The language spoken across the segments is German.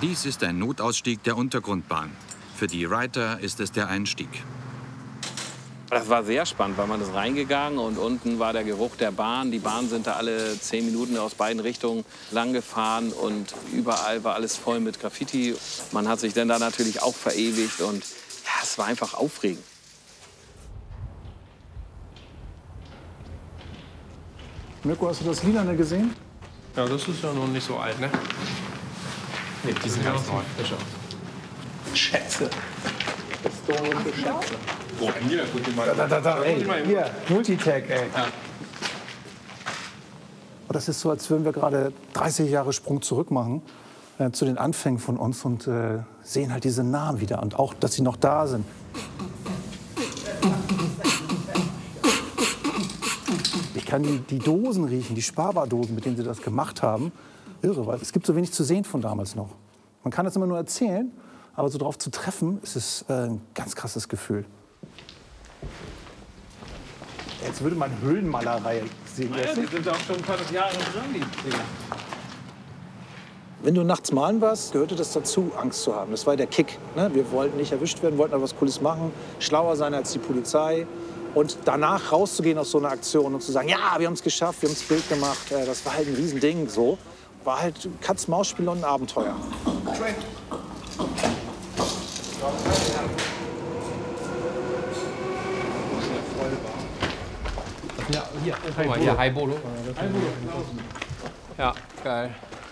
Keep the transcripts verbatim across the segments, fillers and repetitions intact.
Dies ist ein Notausstieg der Untergrundbahn. Für die Reiter ist es der Einstieg. Das war sehr spannend, weil man ist reingegangen und unten war der Geruch der Bahn. Die Bahnen sind da alle zehn Minuten aus beiden Richtungen lang gefahren und überall war alles voll mit Graffiti. Man hat sich dann da natürlich auch verewigt und ja, es war einfach aufregend. Mirko, hast du das Lilane gesehen? Ja, das ist ja noch nicht so alt, ne? Nee, die sind ganz neu. Schätze. Historische Schätze. Oh, hier, guck dir mal. Da, da, da, da, ey. Hier, Multitag, ey. Ja. Das ist so, als würden wir gerade dreißig Jahre Sprung zurück machen äh, zu den Anfängen von uns und äh, sehen halt diese Namen wieder und auch, dass sie noch da sind. Ich kann die, die Dosen riechen, die Sparbardosen, mit denen sie das gemacht haben. Irre, weil es gibt so wenig zu sehen von damals noch. Man kann das immer nur erzählen, aber so drauf zu treffen, ist es äh, ein ganz krasses Gefühl. Jetzt würde man Höhlenmalerei sehen. Ja, die sind auch schon ein paar Jahre dran, die Dinger. Wenn du nachts malen warst, gehörte das dazu, Angst zu haben. Das war der Kick. Ne? Wir wollten nicht erwischt werden, wollten aber was Cooles machen, schlauer sein als die Polizei. Und danach rauszugehen aus so einer Aktion und zu sagen, ja, wir haben es geschafft, wir haben das Bild gemacht, das war halt ein Riesending. So. War halt Katz-Maus-Spiel und ein Abenteuer. Ja, hier. Guck mal, hier, hi Bolo. Hi Bolo. Ja, geil.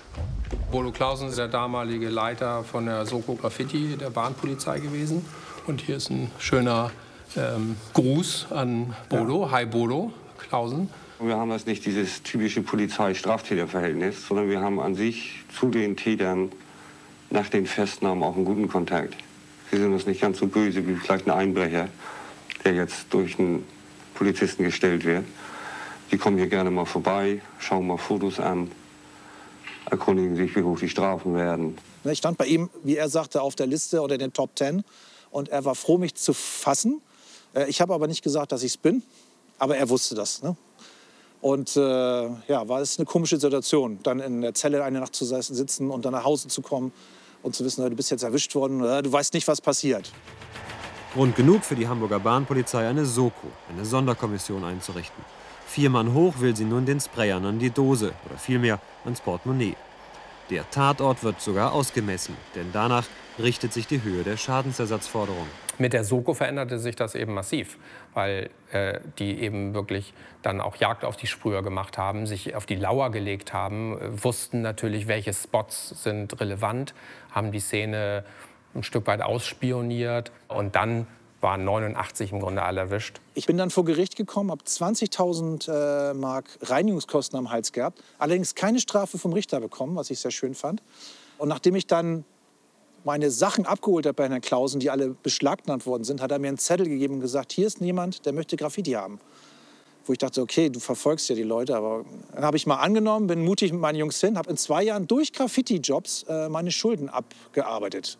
Bolo Clausen ist der damalige Leiter von der Soko Graffiti, der Bahnpolizei gewesen. Und hier ist ein schöner ähm, Gruß an Bolo. Ja. Hi Bolo Clausen. Wir haben jetzt nicht dieses typische Polizei-Straftäter-Verhältnis, sondern wir haben an sich zu den Tätern nach den Festnahmen auch einen guten Kontakt. Sie sind uns nicht ganz so böse wie vielleicht ein Einbrecher, der jetzt durch einen Polizisten gestellt wird. Die kommen hier gerne mal vorbei, schauen mal Fotos an, erkundigen sich, wie hoch die Strafen werden. Ich stand bei ihm, wie er sagte, auf der Liste oder in den Top Ten. Und er war froh, mich zu fassen. Ich habe aber nicht gesagt, dass ich es bin. Aber er wusste das. Ne? Und äh, ja, war es eine komische Situation, dann in der Zelle eine Nacht zu sitzen und dann nach Hause zu kommen und zu wissen, du bist jetzt erwischt worden, du weißt nicht, was passiert. Grund genug für die Hamburger Bahnpolizei, eine Soko, eine Sonderkommission einzurichten. Vier Mann hoch will sie nun den Sprayern an die Dose oder vielmehr ans Portemonnaie. Der Tatort wird sogar ausgemessen, denn danach richtet sich die Höhe der Schadensersatzforderung. Mit der Soko veränderte sich das eben massiv, weil äh, die eben wirklich dann auch Jagd auf die Sprüher gemacht haben, sich auf die Lauer gelegt haben, äh, wussten natürlich, welche Spots sind relevant, haben die Szene ein Stück weit ausspioniert und dann waren neunundachtzig im Grunde alle erwischt. Ich bin dann vor Gericht gekommen, habe zwanzigtausend äh, Mark Reinigungskosten am Hals gehabt, allerdings keine Strafe vom Richter bekommen, was ich sehr schön fand. Und nachdem ich dann meine Sachen abgeholt habe bei Herrn Clausen, die alle beschlagnahmt worden sind, hat er mir einen Zettel gegeben und gesagt, hier ist jemand, der möchte Graffiti haben. Wo ich dachte, okay, du verfolgst ja die Leute, aber dann habe ich mal angenommen, bin mutig mit meinen Jungs hin, habe in zwei Jahren durch Graffiti-Jobs äh, meine Schulden abgearbeitet.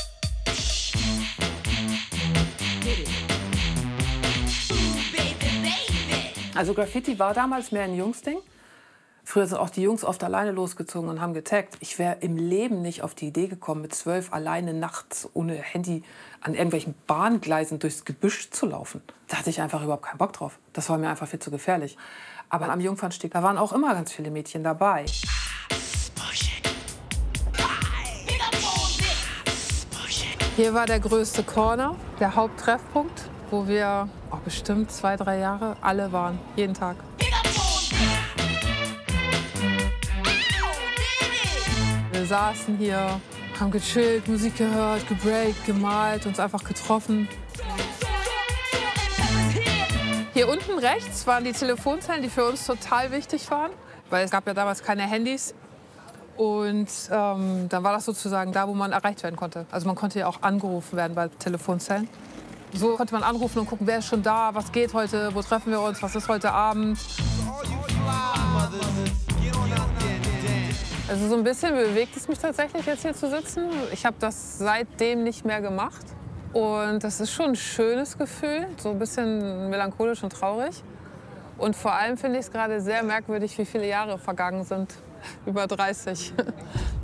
Also Graffiti war damals mehr ein Jungsding. Früher sind auch die Jungs oft alleine losgezogen und haben getaggt. Ich wäre im Leben nicht auf die Idee gekommen, mit zwölf alleine nachts ohne Handy an irgendwelchen Bahngleisen durchs Gebüsch zu laufen. Da hatte ich einfach überhaupt keinen Bock drauf. Das war mir einfach viel zu gefährlich. Aber am Jungfernstieg, da waren auch immer ganz viele Mädchen dabei. Hier war der größte Corner, der Haupttreffpunkt, wo wir oh, bestimmt zwei, drei Jahre alle waren, jeden Tag. Wir saßen hier, haben gechillt, Musik gehört, gebreakt, gemalt, uns einfach getroffen. Hier unten rechts waren die Telefonzellen, die für uns total wichtig waren, weil es gab ja damals keine Handys. Und ähm, dann war das sozusagen da, wo man erreicht werden konnte. Also man konnte ja auch angerufen werden bei Telefonzellen. So konnte man anrufen und gucken, wer ist schon da, was geht heute, wo treffen wir uns, was ist heute Abend. Also so ein bisschen bewegt es mich tatsächlich, jetzt hier zu sitzen. Ich habe das seitdem nicht mehr gemacht. Und das ist schon ein schönes Gefühl, so ein bisschen melancholisch und traurig. Und vor allem finde ich es gerade sehr merkwürdig, wie viele Jahre vergangen sind. Über dreißig.